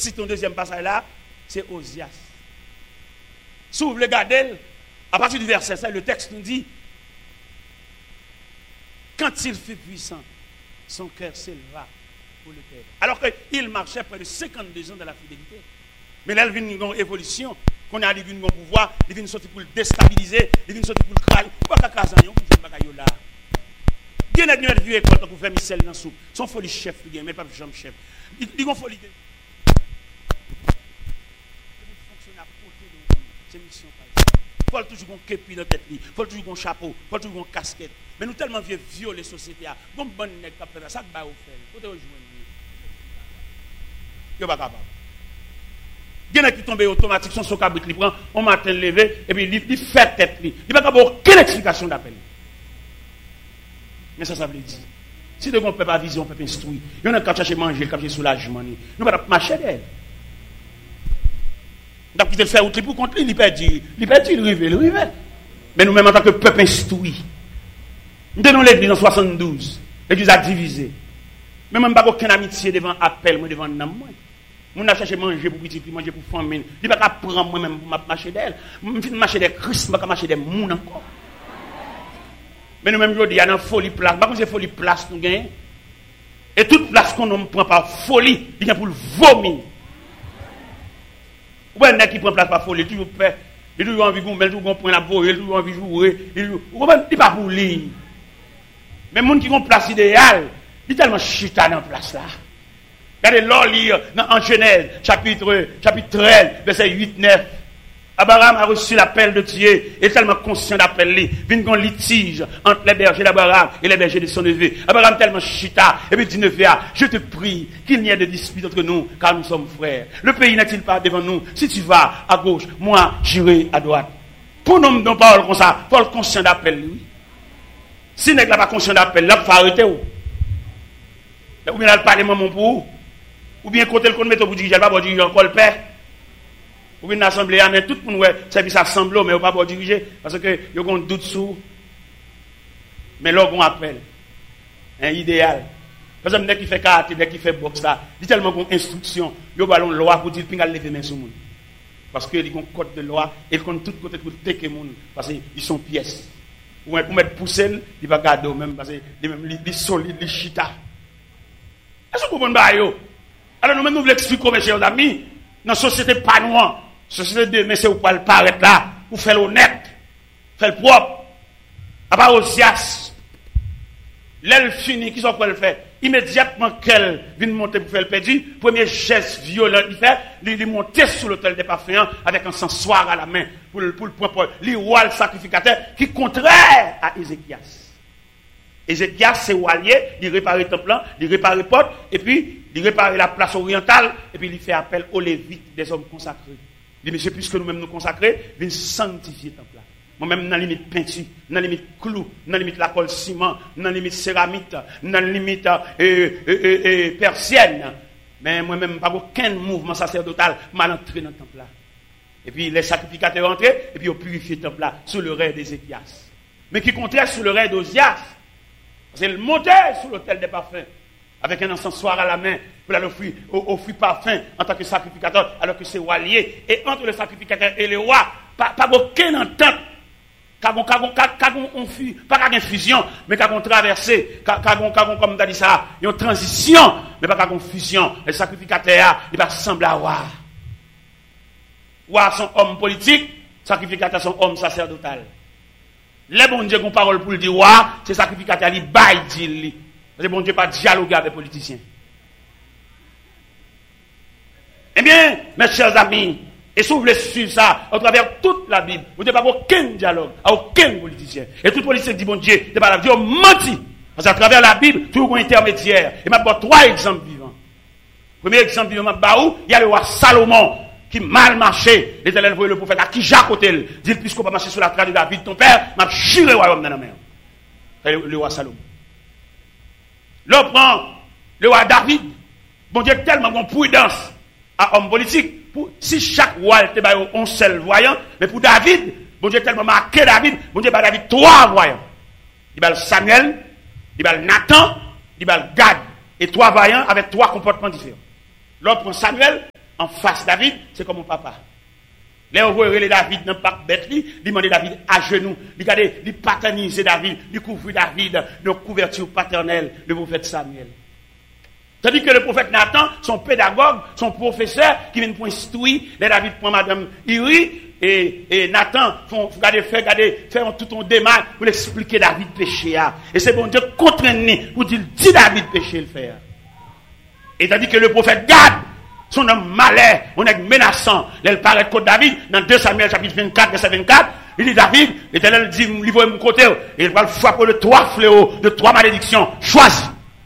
cite un deuxième passage là, c'est Osias. Si vous voulez regarder, à partir du verset 5, le texte nous dit, quand il fut puissant, son cœur s'éleva pour le Père. Alors qu'il marchait près de 52 ans dans la fidélité. Mais là, il vient une évolution. Qu'on a dit un pouvoir, il vient sortir pour le déstabiliser, il vient sortir pour le crailler. Pourquoi il y a un bagaille là? Il y a une vieux école pour faire Michel dans la soupe. Son folie chef, mais pas jambe chef. Il y a une folie. C'est mission. Il faut toujours un képi dans la tête, il faut toujours un chapeau, il faut toujours une casquette. Mais nous tellement vieux violer la société. Bon, bon, nèg qui fait ça, ça va vous faire. Faut te rejoindre. Yo pas capable. Il y en a qui tombent automatique, son cabrit, il prend, on matin levé, et puis il fait tête. Il n'y a pas aucune explication d'appel. Mais ça veut dire. Si de bon peuple a vision, peuple instruit, il y en a qui chercher manger, qui chercher soulagement. Nous ne pouvons pas marcher d'elle. Donc, il fait outre pour contre lui, il perd, il rive. Mais nous-mêmes, en tant que peuple instruit, nous tenons l'église en 72. L'église a divisé. Mais même pas aucune amitié devant appel, moi devant nam moi. Moun a cherché manger pour petit, manger pour famille. Il pas prendre moi-même pour marcher d'elle. Je vais marcher des Christ, je vais marcher des moun encore. Mais nous-mêmes, il y a une folie place. Par contre, c'est folie place nous gagnons. Et toute place qu'on ne prend pas folie, il y a pour le vomir. Ou bien, qui prend place par folie, toujours fait. Il a toujours envie de gommer, toujours prendre la boue, il a toujours envie de jouer. Il n'est pas pour lui. Mais les gens qui ont place idéale, il est tellement chita dans la place là. Regardez l'or lire en Genèse, chapitre 13, verset 8-9. Abraham a reçu l'appel de Dieu, et tellement conscient d'appel, il vient un litige entre les bergers d'Abraham et les bergers de son neveu. Abraham tellement chita, et puis dit neveu, je te prie qu'il n'y ait de dispute entre nous, car nous sommes frères. Le pays n'est-il pas devant nous? Si tu vas à gauche, moi j'irai à droite. Pour nous, non parole comme ça, faut le conscient d'appel, lui. Si n'est pas conscient d'appel, là, il faut arrêter où? Ou bien là, le parlement mon pour ou bien côté le qu'on met pour diriger, il va pas diriger encore le père. Ou bien l'assemblée, mais tout le monde ouais, service assemblée, mais il va pas diriger parce que il y a un doute sur. Mais là, on appelle un idéal. Par exemple, dès qu'il fait karaté, dès qu'il fait boxe là, il y a tellement d'instructions, il y a une loi pour dire qu'il va lever main sur le monde. Parce qu'il y a un code de loi et il compte tout côté pour tecker le monde parce qu'ils sont pièces. Ou pour mettre poussel, il va garder même parce qu'il solide, il chita. Est-ce que vous comprenez? Alors nous-mêmes, nous voulons expliquer, mes chers amis, dans la société pas noire, société de mais c'est où pas le paraître là, pour faire l'honnête, faire le propre. À part Osias, l'aile fini, qui sont quoi le faire? Immédiatement qu'elle vient monter pour faire le perdu, premier geste violent, il fait, il monter sur l'autel des parfums avec un encensoir à la main pour le propre, le roi le sacrificateur qui est contraire à Ézéchias. Ézéchias, c'est Walier, il répare le temple, il répare les portes, et puis il répare la place orientale, et puis il fait appel aux Lévites, des hommes consacrés. Il dit, monsieur, puisque nous-mêmes nous consacrer, viens sanctifier le temple. Moi-même, dans la limite peinture, dans la limite clou, dans la limite la colle ciment, dans la limite céramite, dans la limite persienne. Mais moi-même, pas aucun mouvement sacerdotal mal entré dans le temple là. Et puis les sacrificateurs entrés, et puis ils ont purifié le temple là, sous le règne d'Ézéchias. Mais qui contraire sous le règne d'Osias. C'est le monter sur l'autel des parfums, avec un encensoir à la main, pour offrir parfum en tant que sacrificateur, alors que c'est roi lié. Et entre le sacrificateur et le roi, pas aucune entente. Pas qu'une fusion, mais qu'une traversée, comme tu as dit ça, une transition, mais pas qu'une fusion. Le sacrificateur, il va ressembler à roi. Roi sont hommes politiques, sacrificateur sont hommes sacerdotal. Les bon Dieu qui ont parole pour le dire, c'est sacrificateur, il baille, dit. Parce que bon Dieu pas dialoguer avec les politiciens. Eh bien, mes chers amis, et si vous voulez suivre ça, à travers toute la Bible, vous n'avez pas aucun dialogue, à aucun politicien. Et tout politicien dit, bon Dieu, c'est pas la Dieu menti. Parce qu'à travers la Bible, tout un intermédiaire. Et maintenant, 3 exemples vivants. Premier exemple vivant, il y a le roi Salomon, qui mal marché. L'Éternel voyait le prophète à qui Jacques Otel dit, puisqu'on va marcher sur la trace de David, ton père, m'a chiré le royaume dans la mer. Le roi Salomon. L'autre prend le roi David. Bon Dieu, tellement de prudence à homme politique. Si chaque roi était un seul voyant, mais pour David, bon Dieu tellement marqué David, bon Dieu par David 3 voyants. Il y a Samuel, il y a Nathan, il y a Gad. Et 3 voyants avec 3 comportements différents. L'autre prend Samuel, en face David, c'est comme mon papa. Là, on voit les David dans le parc bête, il demande David à genoux, il paternise David, il couvre David de couverture paternelle, le prophète Samuel. Tandis que le prophète Nathan, son pédagogue, son professeur, qui vient pour instruire, les David prend madame Iri, et Nathan, faire tout un démarche pour expliquer David péché. Et c'est bon Dieu contraint pour dire, dis David péché le faire. Et tandis que le prophète Gad, son homme malais, on est menaçant, il paraît contre David, dans 2 Samuel chapitre 24, verset 24, il dit David, l'Éternel dit, livre mon côté, et il va le frapper de 3 fléaux, de 3 malédictions, choisis.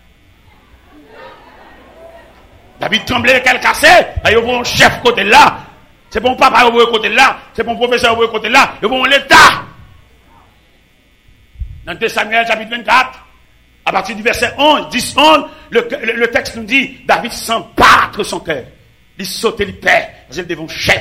David tremblait, qu'elle cassait, il y a un chef côté là, c'est bon papa au côté là, c'est bon professeur au côté là, il y a bon l'État. Dans 2 Samuel chapitre 24, à partir du verset 11, 10-11, le texte nous dit, David sent battre son cœur. Il saute, il perd, parce qu'il devant chef.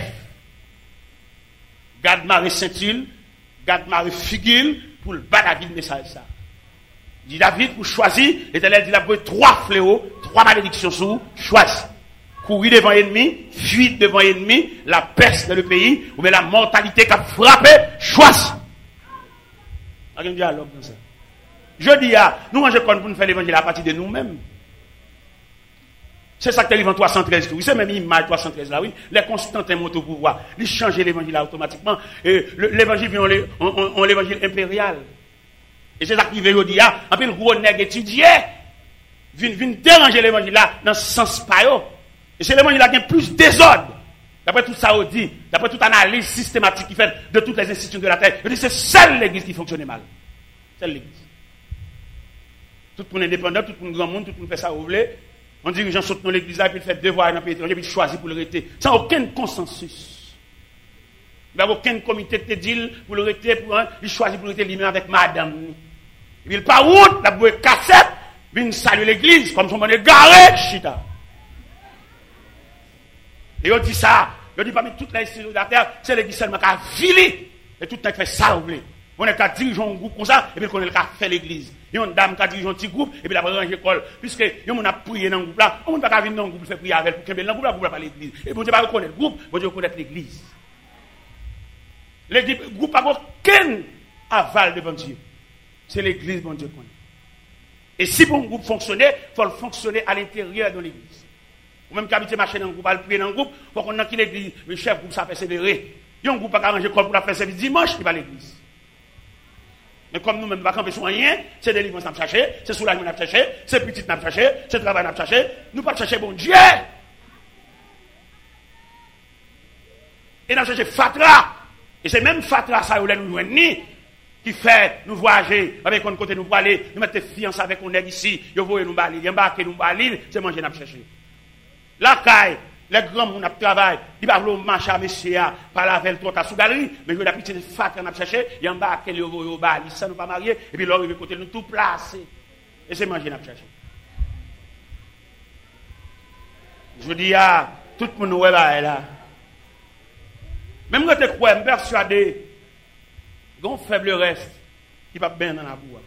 Gad Marie Saint-Ul, Gad Marie Figil, pour le bas David message ça. Il dit David, pour choisir, l'Éternel dit, il a pris 3 fléaux, 3 malédictions sur vous, choisis. Courir devant l'ennemi, fuite devant l'ennemi, la peste dans le pays, ou bien la mortalité qui a frappé, choisis. Il y a un dialogue dans ça. Je dis, nous mangeons pour nous faire l'évangile à partir de nous-mêmes. C'est ça qui arrive en 313. Oui, c'est même l'image 313 là, oui. Les Constantins montent au pouvoir. Ils changent l'évangile automatiquement. Et l'évangile vient en l'évangile impérial. Et c'est ça qui veut dire, un peu le gros nègre étudié, vient déranger l'évangile là, dans ce sens pas. Et c'est l'évangile là qui a plus désordre. D'après tout ça, on dit, d'après toute analyse systématique qui fait de toutes les institutions de la terre, je dis c'est seule l'église qui fonctionnait mal. Seule l'église. Tout le monde indépendant, tout le monde grand monde, tout le monde fait ça, vous voulez. On dit que les gens sautent dans l'église là, puis ils font devoir dans le pays étranger, puis ils choisissent pour le rester. Sans aucun consensus. Il n'y a aucun comité de deal pour le rester, il choisit pour le rester lui-même avec madame. Et puis il part route, la bouée cassette, puis il salue l'église, comme son monde est garé, chita. Et on dit ça, on dit parmi toutes les institutions de la terre, c'est l'église seulement qui a filé, et tout le monde fait ça, vous voulez. On est qu'à diriger un groupe comme ça, et puis on est qu'à faire l'église. Il y a une dame qui a dirigé un petit groupe, et puis la ranger l'école. Puisque on a prié dans le groupe là, on ne peut pas venir dans le groupe faire prier avec, pour que dans le groupe là, vous pas l'église. Et bon Dieu pas reconnaître le groupe, bon Dieu reconnaître l'église. Le groupe n'a aucun aval devant Dieu. C'est l'église, bon Dieu connaît. Et si bon groupe fonctionnait, il faut le fonctionner à l'intérieur de l'église. Ou même qu'habiter marcher dans le groupe, aller prier dans le groupe, il faut qu'on ait l'église, le chef groupe, ça persévérer. Il y a un groupe qui a arrangé l'école pour la faire service dimanche, il va à l'église. Mais comme nous-mêmes, nous ne pouvons pas camper sur rien, c'est délivrance qu'on a cherché, c'est soulagement qu'on a cherché, c'est petit qu'on a cherché, c'est travail qu'on a cherché, nous ne pouvons pas chercher bon Dieu. Et nous avons cherché Fatra. Et c'est même Fatra, ça, où nous joignons, qui fait nous voyager avec un côté, nous pour aller, nous mettre fiancés avec un nègre ici, nous voyons nous balir, nous embarquer nous balir, c'est manger nous chercher. La caille, les grands gens qui travaillent, ils ne marcher à monsieur, par la veille, à sous galerie, mais ils ont petite fatra qu'on a cherché, ils embarquent, ils vont balir, ça nous pas mariés, et puis là, ils vont côté nous tout placer. Et c'est manger nous chercher. Je dis à tout le monde là. Même quand tu crois, je suis persuadé, il y a un faible reste qui va bien dans la boue.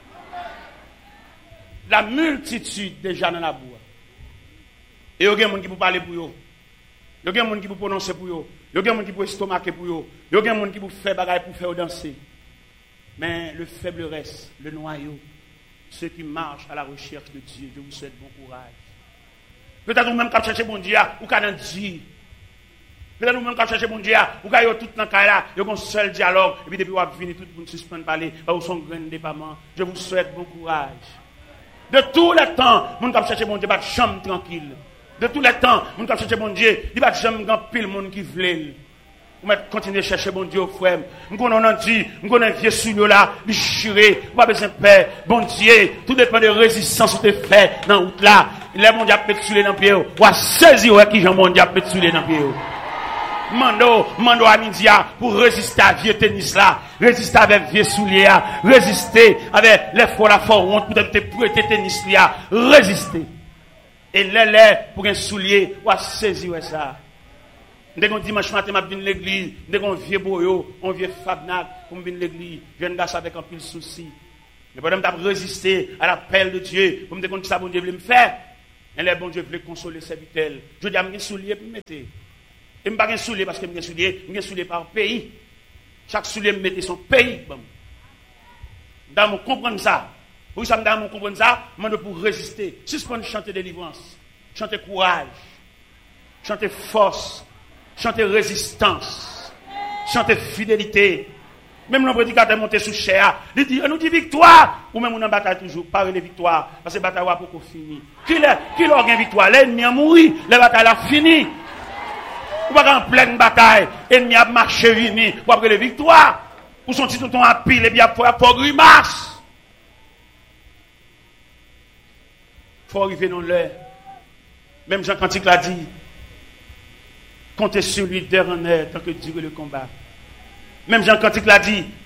La multitude déjà dans la boue. Et il y a des gens qui peuvent parler pour eux. Il y a des gens qui peuvent prononcer pour eux. Il y a des gens qui peuvent estomaquer pour eux. Il y a des gens qui peuvent faire bagaille pour faire danser. Mais le faible reste, le noyau, ceux qui marchent à la recherche de Dieu, je vous souhaite bon courage. Peut-être vous-même qui cherchez bon Dieu, ou qui avez Dieu. Peut-être vous-même qui cherchez bon Dieu, ou qui avez tout dans le cas là, il y a un seul dialogue, et puis depuis vous avez fini, tout le monde suspend de parler, vous son grand dépendant. Je vous souhaite bon courage. De tous les temps, vous qui cherchez bon Dieu, pas de chambre tranquille. De tous les temps, vous qui cherchez bon Dieu, il n'y a pas de chambre grand pile monde qui veut. Vous continuez à chercher bon Dieu, frère. Nous connaissons Dieu, nous connaissons vieux sous là, déchiré, pas besoin de paix. Bon Dieu, tout dépend de résistance que tu fais dans la route là. Les mon Dieu peut tuer dans le pied. Ou à saisir qui Jean mon Dieu peut tuer dans le pied. Mando à midi pour résister à vieux tennis là, résister avec vieux souliers, résister avec les fois la honte pour te prêter tennis là, résister. Et les pour un soulier, ou à saisir ça. Dès qu'on dimanche matin, je viens à l'église, dès qu'on vieux boyo, on vieux fabnac, pour venir à l'église, je viens d'assaut avec un pile souci. Mais pendant que je résister à l'appel de Dieu, pour me dire que ça, bon Dieu veut me faire, Et les bon Dieu voulait consoler ses vitelles. Je dis à mes souliers pour mettre. Et je ne pas un soulier parce que je soulier par pays. Chaque soulier me mettait son pays. Dans mon comprendre ça. Pour ça, dans mon comprendre ça, je pour résister. Suspendre chanter délivrance, chanter courage, chanter force, chanter résistance, chanter fidélité. Même le prédicateur monté sous chair, il dit, nous dit victoire, ou même on en bataille toujours, parler de victoire, parce que la bataille va pour finir. Qui leur gagne victoire? L'ennemi a mouru, la bataille a fini. Ou pas en pleine bataille, l'ennemi a marché fini, pour après la victoire. Ou sont-ils tout le temps à pile, et bien pour grimace. Il faut arriver dans l'heure. Même Jean Cantique l'a dit, comptez sur lui dernier tant que dure le combat. Même Jean Cantique l'a dit,